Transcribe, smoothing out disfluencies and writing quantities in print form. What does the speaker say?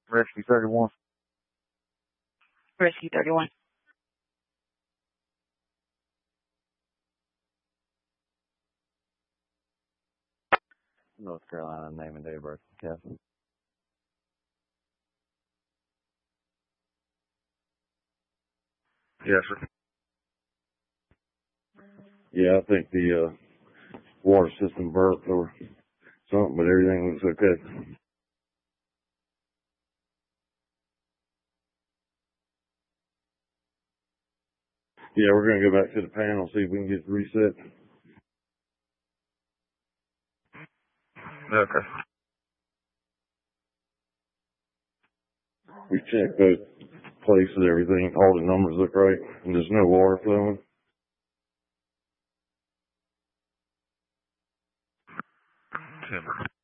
Rescue 31. Rescue 31. North Carolina, name and date of birth, Captain. Yes, sir. Yeah, I think the water system burst or something, but everything looks okay. Yeah, we're going to go back to the panel, see if we can get it reset. Okay. We checked those places, everything, all the numbers look right, and there's no water flowing. Timber.